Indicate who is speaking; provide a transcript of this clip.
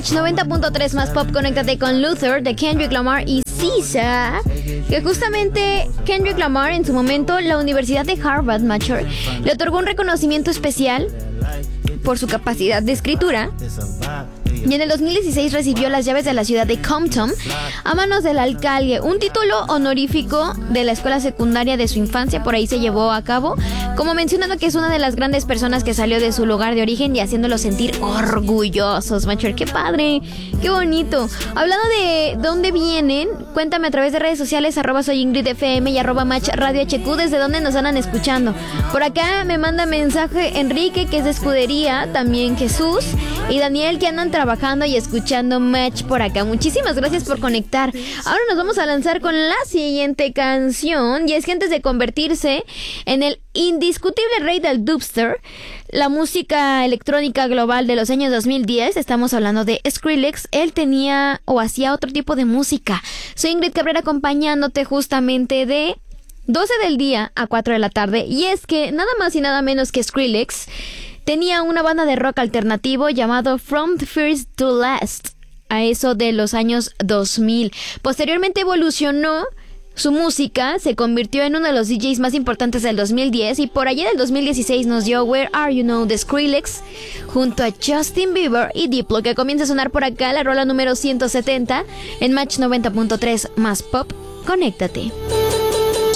Speaker 1: Match 90.3 más pop. Conéctate con Luther de Kendrick Lamar y SZA. Que justamente Kendrick Lamar en su momento, la Universidad de Harvard, Macher, le otorgó un reconocimiento especial por su capacidad de escritura. Y en el 2016 recibió las llaves de la ciudad de Compton a manos del alcalde, un título honorífico de la escuela secundaria de su infancia. Por ahí se llevó a cabo, como mencionando que es una de las grandes personas que salió de su lugar de origen y haciéndolos sentir orgullosos. Macher, qué padre, qué bonito. Hablando de dónde vienen, cuéntame a través de redes sociales, @soyingridfm y @matchradiohq, desde dónde nos andan escuchando. Por acá me manda mensaje Enrique, que es de Escudería, también Jesús y Daniel, que andan trabajando y escuchando Match por acá. Muchísimas gracias por conectar. Ahora nos vamos a lanzar con la siguiente canción, y es que antes de convertirse en el indiscutible rey del dubstep, la música electrónica global de los años 2010, estamos hablando de Skrillex, él tenía o hacía otro tipo de música. Soy Ingrid Cabrera, acompañándote justamente de 12 del día a 4 de la tarde, y es que nada más y nada menos que Skrillex tenía una banda de rock alternativo llamado From the First to Last, a eso de los años 2000. Posteriormente evolucionó su música, se convirtió en uno de los DJs más importantes del 2010, y por allá del 2016 nos dio Where Are You Now de Skrillex junto a Justin Bieber y Diplo, que comienza a sonar por acá, la rola número 170 en Match 90.3 más pop. Conéctate.